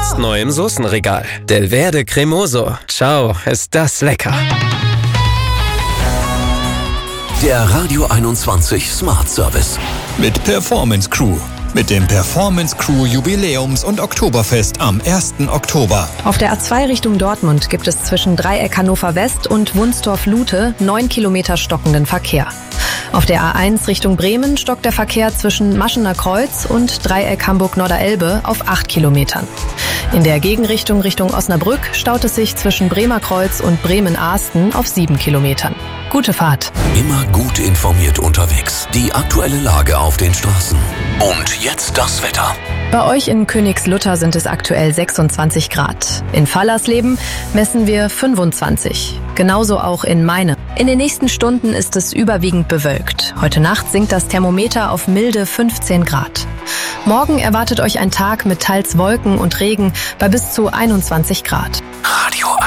Jetzt neu im Soßenregal. Delverde Cremoso. Ciao, ist das lecker. Der Radio 21 Smart Service. Mit Performance Crew. Mit dem Performance Crew Jubiläums- und Oktoberfest am 1. Oktober. Auf der A2 Richtung Dortmund gibt es zwischen Dreieck Hannover West und Wunstorf-Lute 9 Kilometer stockenden Verkehr. Auf der A1 Richtung Bremen stockt der Verkehr zwischen Maschener Kreuz und Dreieck Hamburg-Norderelbe auf 8 Kilometern. In der Gegenrichtung Richtung Osnabrück staut es sich zwischen Bremer Kreuz und Bremen-Ahsten auf 7 Kilometern. Gute Fahrt. Immer gut informiert unterwegs. Die aktuelle Lage auf den Straßen. Und jetzt das Wetter. Bei euch in Königslutter sind es aktuell 26 Grad. In Fallersleben messen wir 25. Genauso auch in Meine. In den nächsten Stunden ist es überwiegend bewölkt. Heute Nacht sinkt das Thermometer auf milde 15 Grad. Morgen erwartet euch ein Tag mit teils Wolken und Regen bei bis zu 21 Grad. Radio